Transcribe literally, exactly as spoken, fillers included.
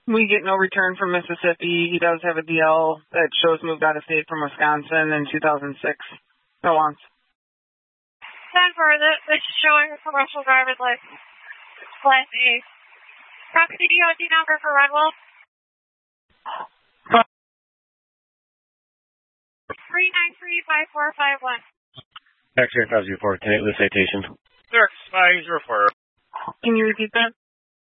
We get no return from Mississippi. He does have a D L that shows moved out of state from Wisconsin in two thousand six. No once. ten four, this is showing a commercial driver's license. Class A. Proxy D O T number for Redwell. three nine three five four five one. X-ray five zero four, can I get the citation? six five zero four. Can you repeat that?